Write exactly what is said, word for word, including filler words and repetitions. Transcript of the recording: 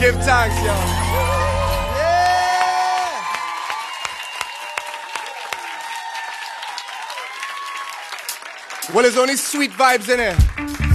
Give thanks, yo. Yeah. Well, there's only sweet vibes in here.